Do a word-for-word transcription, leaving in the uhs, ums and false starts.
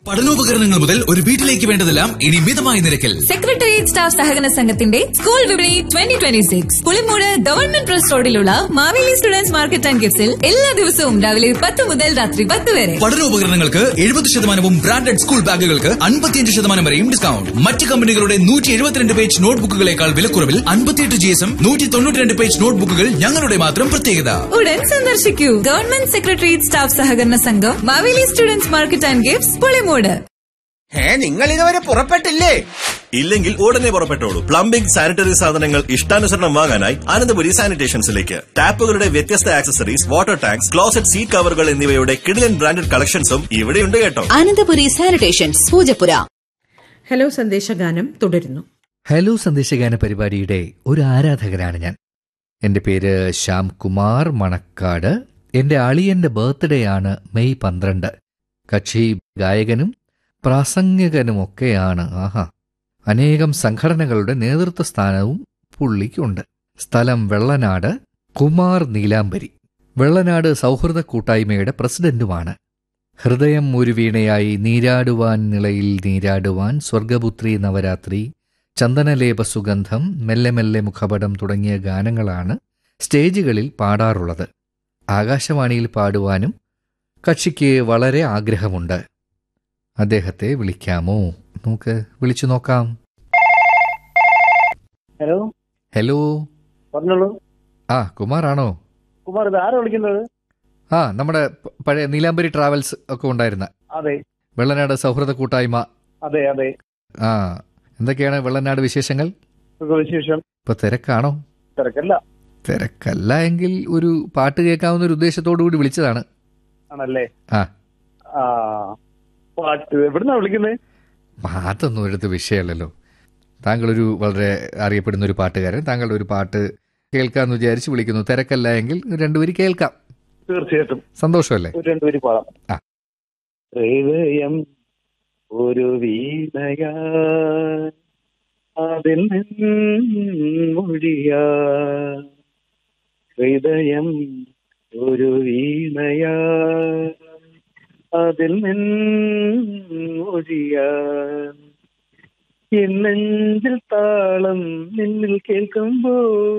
പഠനോപകരണങ്ങൾ മുതൽ ഒരു വീട്ടിലേക്ക് വേണ്ടതെല്ലാം ഇനി മിതമായ നിരക്കിൽ. സെക്രട്ടേറിയറ്റ് സ്റ്റാഫ് സഹകരണ സംഘത്തിന്റെ സ്കൂൾ വിപണി twenty twenty six Pulimoodu government press റോഡിലുള്ള മാവേലി സ്റ്റുഡൻസ് മാർക്കറ്റ് ആൻഡ് ഗിഫ്റ്റ്സിൽ എല്ലാ ദിവസവും രാവിലെ പത്ത് മുതൽ രാത്രി പത്ത് വരെ. പഠനോപകരണങ്ങൾക്ക് എഴുപത് ശതമാനവും ബ്രാൻഡഡ് സ്കൂൾ ബാഗുകൾക്ക് അൻപത്തിയഞ്ച് ശതമാനം വരെയും ഡിസ്കൗണ്ട്. മറ്റ് കമ്പനികളുടെ നൂറ്റി എഴുപത്തിരണ്ട് പേജ് നോട്ട്ബുക്കുകളേക്കാൾ വിലക്കുറവിൽ അൻപത്തിയെട്ട് ജി എസും നൂറ്റി തൊണ്ണൂറ്റി രണ്ട് പേജ് നോട്ട്ബുക്കുകൾ ഞങ്ങളുടെ മാത്രം പ്രത്യേകത. ഉടൻ സന്ദർശിക്കൂ ഗവൺമെന്റ് സെക്രട്ടേറിയറ്റ് സ്റ്റാഫ് സഹകരണ സംഘം Maveli students market and gifts Pulimoodu. ഏ നിങ്ങൾ ഇതുവരെ പുറപ്പെട്ടില്ലേ? ഇല്ലെങ്കിൽ ഉടനെ പുറപ്പെട്ടോളൂ. പ്ലംബിംഗ്, സാനിറ്ററി സാധനങ്ങൾ ഇഷ്ടാനുസരണം വാങ്ങാനായി അനന്തപുരി സാനിറ്റേഷൻസിലേക്ക്. ടാപ്പുകളുടെ വ്യത്യസ്ത accessories, water tanks, closet seat കവറുകൾ എന്നിവയുടെ കിടിലൻ ബ്രാൻഡഡ് കളക്ഷൻസും ഇവിടെയുണ്ട് കേട്ടോ. അനന്തപുരി സാനിറ്റേഷൻസ്, പൂജപ്പുര. ഹലോ സന്ദേശഗാനം തുടരുന്നു. ഹലോ സന്ദേശഗാന പരിപാടിയുടെ ഒരു ആരാധകനാണ് ഞാൻ. എൻ്റെ പേര് ശ്യാം കുമാർ മണക്കാട്. എൻ്റെ അളിയൻ്റെ ബർത്ത്ഡേ ആണ് മെയ് പന്ത്രണ്ട്. കക്ഷി ഗായകനും പ്രാസംഗികനുമൊക്കെയാണ്. ആഹാ, അനേകം സംഘടനകളുടെ നേതൃത്വ സ്ഥാനവും പുള്ളിക്കുണ്ട്. സ്ഥലം വെള്ളനാട്. കുമാർ നീലാംബരി. വെള്ളനാട് സൗഹൃദ കൂട്ടായ്മയുടെ പ്രസിഡന്റുമാണ്. ഹൃദയം ഒരു വീണയായി, നീരാടുവാൻ നിളയിൽ നീരാടുവാൻ, സ്വർഗപുത്രി, നവരാത്രി, ചന്ദനലേപ സുഗന്ധം, മെല്ലെ മെല്ലെ മുഖപടം തുടങ്ങിയ ഗാനങ്ങളാണ് സ്റ്റേജുകളിൽ പാടാറുള്ളത്. ആകാശവാണിയിൽ പാടുവാനും കക്ഷിക്ക് വളരെ ആഗ്രഹമുണ്ട്. അദ്ദേഹത്തെ വിളിക്കാമോ? നമുക്ക് വിളിച്ചു നോക്കാം. ഹലോ ഹലോ പറഞ്ഞോളൂ. ആ, കുമാറാണോ? കുമാർ, ഇത് ആരാ വിളിക്കുന്നത്? ആ, നമ്മുടെ പഴയ നീലാംബരി ട്രാവൽസ് ഒക്കെ ഉണ്ടായിരുന്ന. അതെ. വെള്ളനാട് സൗഹൃദ കൂട്ടായ്മ. അതെ അതെ. ആ, എന്തൊക്കെയാണ് വെള്ളനാട് വിശേഷങ്ങൾ? വിശേഷം. ഇപ്പൊ തിരക്കാണോ? തിരക്കല്ല. തിരക്കല്ല എങ്കിൽ ഒരു പാട്ട് കേൾക്കാവുന്ന ഒരു ഉദ്ദേശത്തോടു കൂടി വിളിച്ചതാണ്. ആണല്ലേ? ആ ആ പാട്ട് എവിടുന്നാ വിളിക്കുന്നത്? അതൊന്നും എടുത്ത് വിഷയമല്ലല്ലോ. താങ്കളൊരു വളരെ അറിയപ്പെടുന്ന ഒരു പാട്ടുകാരൻ. താങ്കളുടെ ഒരു പാട്ട് കേൾക്കാമെന്ന് വിചാരിച്ച് വിളിക്കുന്നു. തിരക്കല്ല എങ്കിൽ രണ്ടുപേര് കേൾക്കാം. തീർച്ചയായിട്ടും. സന്തോഷമല്ലേ? രണ്ടുപേര് പാടാം. ആ. ഹൃദയം ഒരു വീണയാ, അതിൽ മൊഴിയാ. ഹൃദയം ഒരു വീണയാ, അതിൽ മൊഴിയാ. എന്നെഞ്ചിൽ താളം നിന്നിൽ കേൾക്കുമ്പോ